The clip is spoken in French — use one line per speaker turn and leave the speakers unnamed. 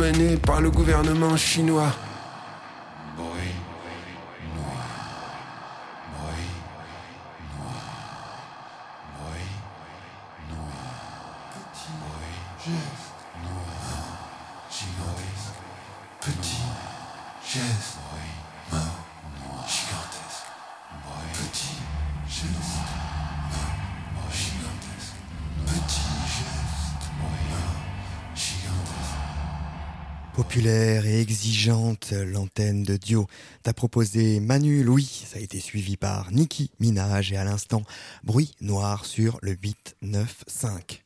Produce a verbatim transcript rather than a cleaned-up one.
mené par le gouvernement chinois.
Bruit noir, bruit noir, bruit noir, petit bruit geste noir, gigantesque, petit geste noir, gigantesque, petit geste noir, gigantesque, petit geste noir, gigantesque.
Populaire et exigeante, l'antenne de Dio t'a proposé Manu Louis, ça a été suivi par Nicki Minaj et à l'instant Bruit Noir sur le huit neuf cinq.